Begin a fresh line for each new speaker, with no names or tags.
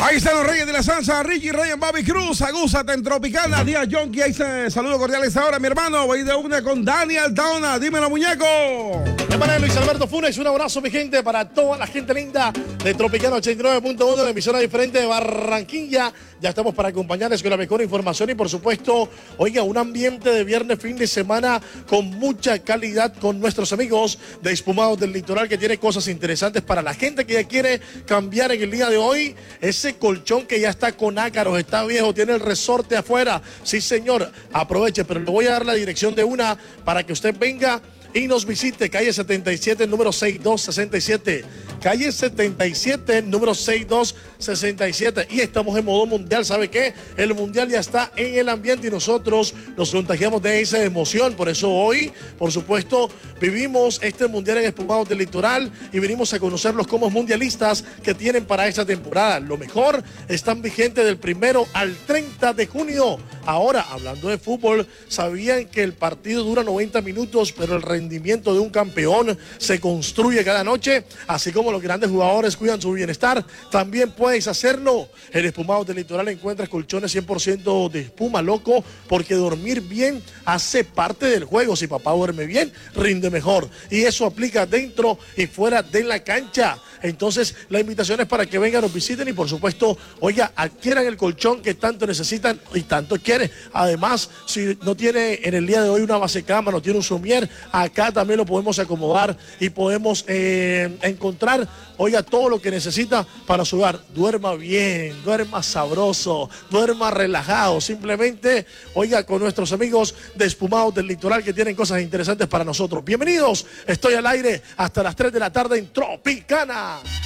Ahí están los reyes de la salsa, Ricky Ryan, Bobby Cruz, agúzate en Tropicana, Díaz Yonki, ahí se saludos cordiales ahora, mi hermano, voy de una con Daniel Taona, dímelo muñeco.
Hermano Luis Alberto Funes, un abrazo mi gente para toda la gente linda de Tropicana 89.1, la emisora diferente de Barranquilla. Ya estamos para acompañarles con la mejor información y por supuesto, oiga, un ambiente de viernes, fin de semana con mucha calidad con nuestros amigos de Espumados del Litoral que tiene cosas interesantes para la gente que ya quiere cambiar en el día de hoy. Ese colchón que ya está con ácaros, está viejo, tiene el resorte afuera. Sí, señor, aproveche, pero le voy a dar la dirección de una para que usted venga y nos visite, calle 77, número 6267. Calle 77, número 6267. Y estamos en modo mundial. ¿Sabe qué? El mundial ya está en el ambiente y nosotros nos contagiamos de esa emoción. Por eso hoy, por supuesto, vivimos este mundial en Espumados del Litoral y venimos a conocer los comos mundialistas que tienen para esta temporada. Lo mejor, están vigentes del 1 al 30 de junio. Ahora, hablando de fútbol, ¿sabían que el partido dura 90 minutos, pero el rendimiento de un campeón se construye cada noche? Así como los grandes jugadores cuidan su bienestar, también puedes hacerlo. En Espumados del Litoral encuentras colchones 100% de espuma, loco, porque dormir bien hace parte del juego. Si papá duerme bien, rinde mejor. Y eso aplica dentro y fuera de la cancha. Entonces, la invitación es para que vengan, nos visiten y por supuesto, oiga, adquieran el colchón que tanto necesitan y tanto quieren. Además, si no tiene en el día de hoy una base cama, no tiene un somier, acá también lo podemos acomodar y podemos encontrar, oiga, todo lo que necesita para su hogar. Duerma bien, duerma sabroso, duerma relajado. Simplemente, oiga, con nuestros amigos de Espumados del Litoral que tienen cosas interesantes para nosotros. Bienvenidos, estoy al aire hasta las 3 de la tarde en Tropicana.